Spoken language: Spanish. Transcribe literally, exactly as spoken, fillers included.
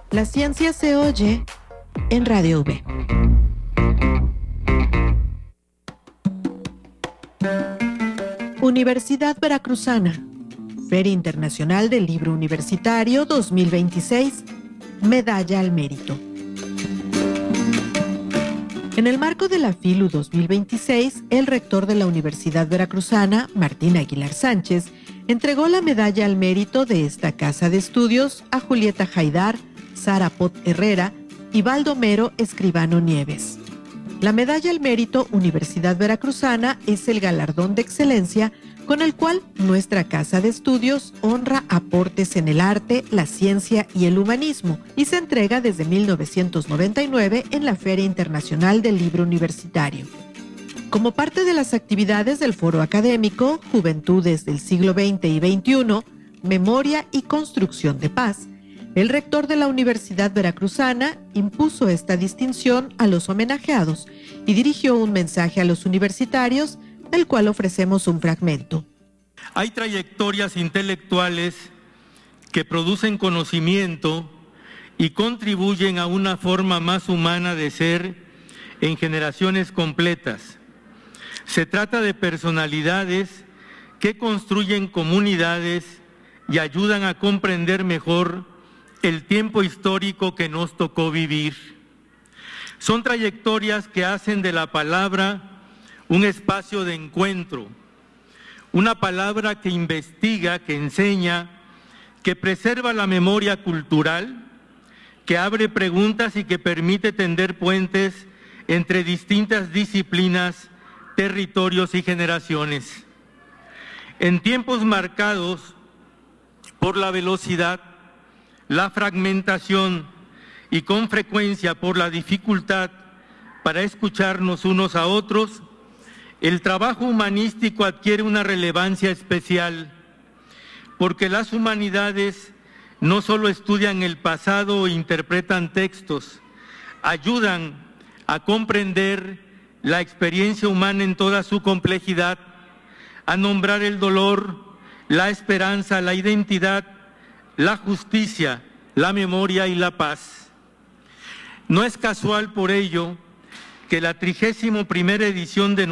La ciencia se oye en Radio V. Universidad Veracruzana, Feria Internacional del Libro Universitario dos mil veintiséis, Medalla al Mérito. En el marco de la FILU dos mil veintiséis, el rector de la Universidad Veracruzana, Martín Aguilar Sánchez, entregó la Medalla al Mérito de esta casa de estudios a Julieta Jaidar, Sara Pot Herrera y Baldomero Escribano Nieves. La Medalla al Mérito Universidad Veracruzana es el galardón de excelencia con el cual nuestra casa de estudios honra aportes en el arte, la ciencia y el humanismo y se entrega desde mil novecientos noventa y nueve en la Feria Internacional del Libro Universitario. Como parte de las actividades del Foro Académico Juventudes del siglo veinte y veintiuno, Memoria y Construcción de Paz, el rector de la Universidad Veracruzana impuso esta distinción a los homenajeados y dirigió un mensaje a los universitarios, del cual ofrecemos un fragmento. Hay trayectorias intelectuales que producen conocimiento y contribuyen a una forma más humana de ser en generaciones completas. Se trata de personalidades que construyen comunidades y ayudan a comprender mejor el tiempo histórico que nos tocó vivir. Son trayectorias que hacen de la palabra un espacio de encuentro, una palabra que investiga, que enseña, que preserva la memoria cultural, que abre preguntas y que permite tender puentes entre distintas disciplinas, territorios y generaciones. En tiempos marcados por la velocidad, la fragmentación y con frecuencia por la dificultad para escucharnos unos a otros, el trabajo humanístico adquiere una relevancia especial, porque las humanidades no solo estudian el pasado o interpretan textos, ayudan a comprender la experiencia humana en toda su complejidad, a nombrar el dolor, la esperanza, la identidad, la justicia, la memoria y la paz. No es casual por ello que la trigésima primera edición de